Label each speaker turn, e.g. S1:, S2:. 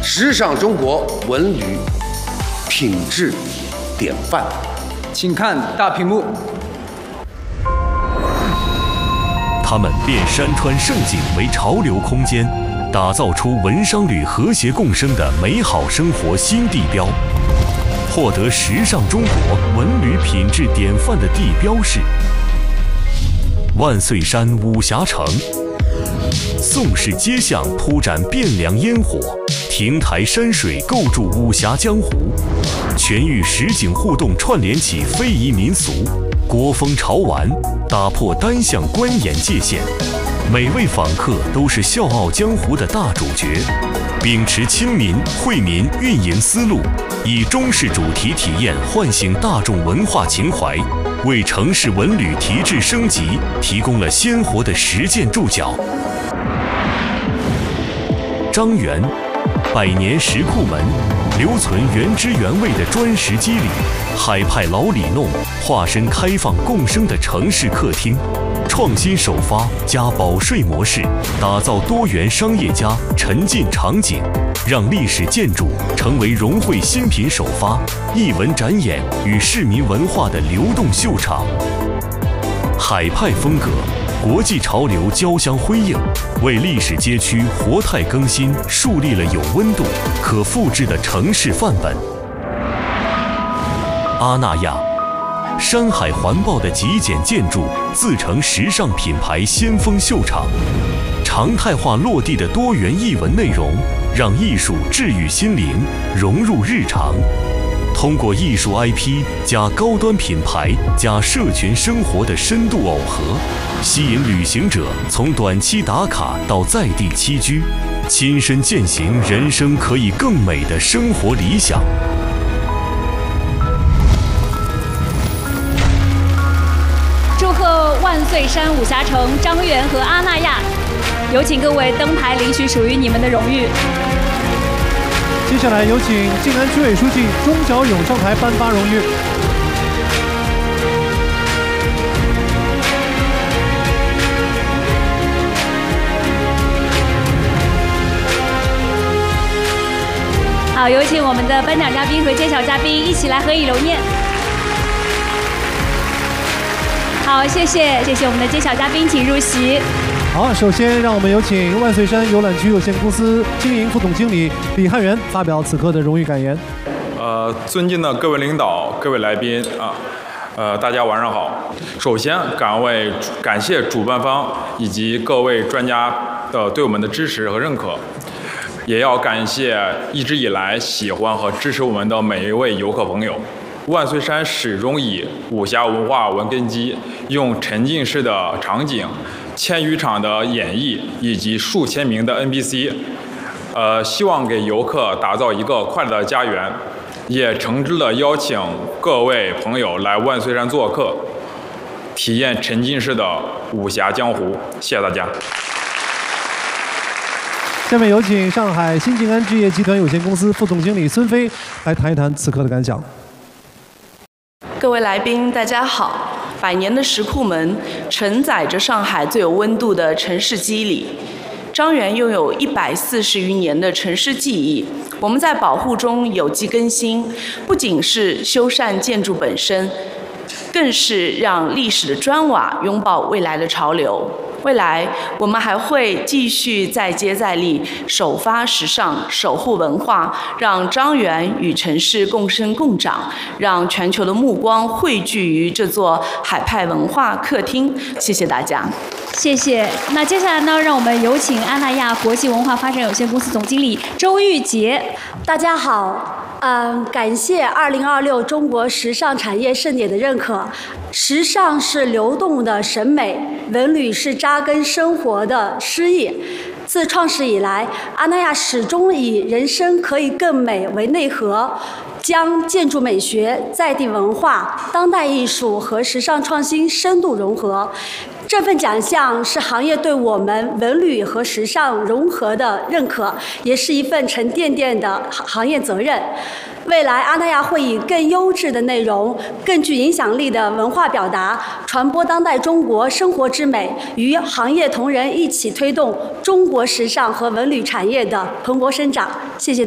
S1: 时尚中国文旅品质典范。
S2: 请看大屏幕。
S3: 他们变山川胜景为潮流空间，打造出文商旅和谐共生的美好生活新地标。获得时尚中国文旅品质典范的地标是万岁山武侠城。宋氏街巷铺展汴梁烟火，亭台山水构筑武侠江湖，全域实景互动串联起非遗民俗，国风潮玩，打破单向观演界限。每位访客都是笑傲江湖的大主角，秉持亲民惠民运营思路，以中式主题体验唤醒大众文化情怀，为城市文旅提质升级提供了鲜活的实践注脚。张园100年石库门，留存原汁原味的砖石肌理，海派老里弄化身开放共生的城市客厅，创新首发加保税模式，打造多元商业加沉浸场景，让历史建筑成为融汇新品首发、艺文展演与市民文化的流动秀场。海派风格，国际潮流交相辉映，为历史街区活态更新树立了有温度、可复制的城市范本。阿那亚，山海环抱的极简建筑自成时尚品牌先锋秀场，常态化落地的多元艺文内容，让艺术治愈心灵，融入日常。通过艺术 IP 加高端品牌加社群生活的深度耦合，吸引旅行者从短期打卡到在地栖居，亲身践行人生可以更美的生活理想。
S4: 祝贺万岁山武侠城张园和阿那亚，有请各位登台领取属于你们的荣誉。
S5: 接下来有请静安区委书记钟小勇上台颁发荣誉。
S4: 好，有请我们的颁奖嘉宾和揭晓嘉宾一起来合影留念。好，谢谢我们的揭晓嘉宾，请入席。
S5: 好，首先让我们有请万岁山游览区有限公司经营副总经理李汉元发表此刻的荣誉感言。
S6: 尊敬的各位领导、各位来宾大家晚上好。首先感谢主办方以及各位专家对我们的支持和认可，也要感谢一直以来喜欢和支持我们的每一位游客朋友。万岁山始终以武侠文化为根基，用沉浸式的场景、1000余场的演绎以及数千名的 NPC， 希望给游客打造一个快乐的家园，也诚挚地邀请各位朋友来万岁山做客，体验沉浸式的武侠江湖。谢谢大家。
S5: 下面有请上海新静安置业集团有限公司副总经理孙飞来谈一谈此刻的感想。
S7: 各位来宾，大家好。100年的石库门承载着上海最有温度的城市肌理。张园拥有140余年的城市记忆，我们在保护中有机更新，不仅是修缮建筑本身，更是让历史的砖瓦拥抱未来的潮流。未来我们还会继续再接再厉，首发时尚，守护文化，让张园与城市共生共长，让全球的目光汇聚于这座海派文化客厅。谢谢大家。
S4: 谢谢。那接下来呢，让我们有请阿那亚国际文化发展有限公司总经理周玉洁。
S8: 大家好。感谢2026中国时尚产业盛典的认可。时尚是流动的审美，文旅是扎根生活的诗意。自创始以来，阿那亚始终以人生可以更美为内核，将建筑美学、在地文化、当代艺术和时尚创新深度融合。这份奖项是行业对我们文旅和时尚融合的认可，也是一份沉甸甸的行业责任。未来阿那亚会以更优质的内容、更具影响力的文化表达，传播当代中国生活之美，与行业同仁一起推动中国时尚和文旅产业的蓬勃生长。谢谢大家。